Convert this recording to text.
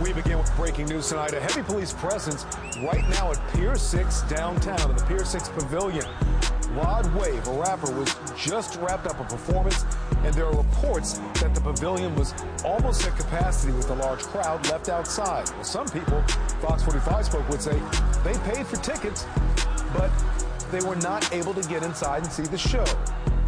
We begin with breaking news tonight. A heavy police presence right now at Pier 6 downtown in the Pier 6 Pavilion. Rod Wave, a rapper, was just wrapped up a performance, and there are reports that the pavilion was almost at capacity with a large crowd left outside. Well, some people, Fox 45 spoke, would say they paid for tickets, but they were not able to get inside and see the show.